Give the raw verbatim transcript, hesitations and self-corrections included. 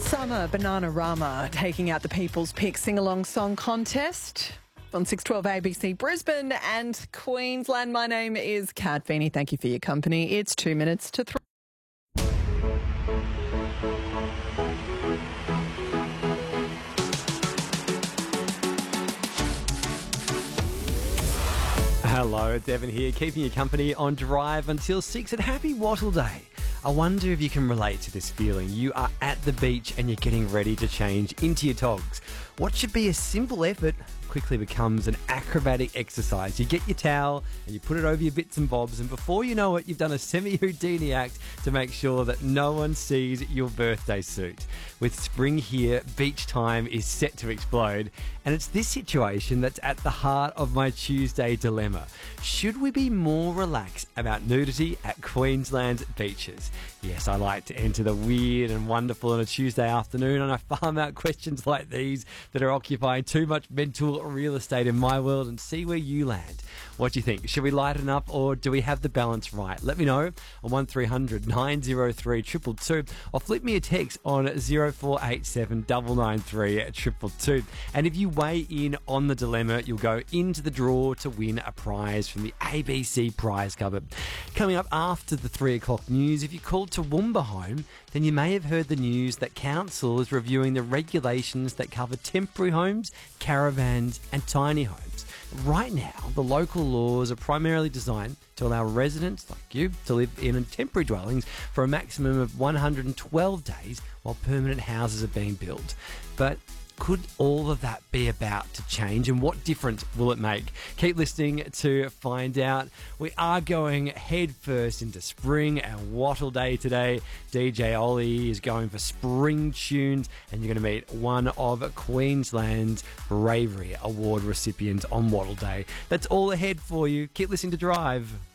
Summer Bananarama taking out the People's Pick Sing-Along Song Contest on six twelve A B C Brisbane and Queensland. My name is Kat Feeney. Thank you for your company. It's two minutes to three. Hello, it's Evan here, keeping you company on Drive until six, and happy Wattle Day. I wonder if you can relate to this feeling. You are at the beach and you're getting ready to change into your togs. What should be a simple effort quickly becomes an acrobatic exercise. You get your towel and you put it over your bits and bobs, and before you know it, you've done a semi-Houdini act to make sure that no one sees your birthday suit. With spring here, beach time is set to explode, and it's this situation that's at the heart of my Tuesday dilemma. Should we be more relaxed about nudity at Queensland's beaches? Yes, I like to enter the weird and wonderful on a Tuesday afternoon, and I farm out questions like these that are occupying too much mental real estate in my world and see where you land. What do you think? Should we lighten up, or do we have the balance right? Let me know on one three hundred nine oh three two two two, or flip me a text on zero four eight seven nine nine three two two two. And if you weigh in on the dilemma, you'll go into the draw to win a prize from the A B C prize cupboard. Coming up after the three o'clock news, if you called Toowoomba home, then you may have heard the news that council is reviewing the regulations that cover temporary homes, caravans and tiny homes. Right now, the local laws are primarily designed to allow residents like you to live in temporary dwellings for a maximum of one hundred twelve days while permanent houses are being built. But could all of that be about to change, and what difference will it make? Keep listening to find out. We are going head first into spring and Wattle Day today. D J Ollie is going for spring tunes, and you're going to meet one of Queensland's Bravery Award recipients on Wattle Day. That's all ahead for you. Keep listening to Drive.